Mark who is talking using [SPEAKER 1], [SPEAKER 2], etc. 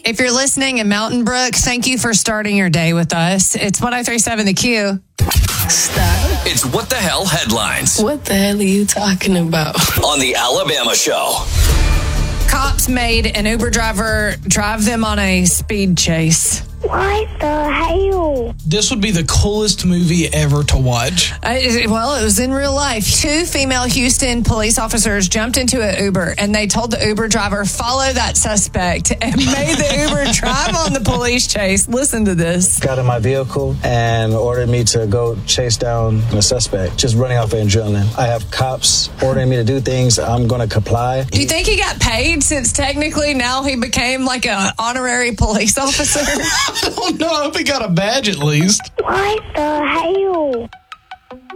[SPEAKER 1] If you're listening in Mountain Brook, thank you for starting your day with us. It's 103.7 The Q.
[SPEAKER 2] Stop.
[SPEAKER 3] It's What the Hell Headlines.
[SPEAKER 2] What the hell are you talking about?
[SPEAKER 3] On the Alabama Show.
[SPEAKER 1] Cops made an Uber driver drive them on a speed chase.
[SPEAKER 4] What the hell?
[SPEAKER 5] This would be the coolest movie ever to watch.
[SPEAKER 1] Well, it was in real life. 2 female Houston police officers jumped into an Uber, and they told the Uber driver, follow that suspect, and made the Uber drive on the police chase. Listen to this.
[SPEAKER 6] Got in my vehicle and ordered me to go chase down the suspect, just running off of adrenaline. I have cops ordering me to do things. I'm going to comply.
[SPEAKER 1] Do you think he got paid since technically now he became like an honorary police officer?
[SPEAKER 5] I don't know. I hope he got a badge at least.
[SPEAKER 4] What the hell?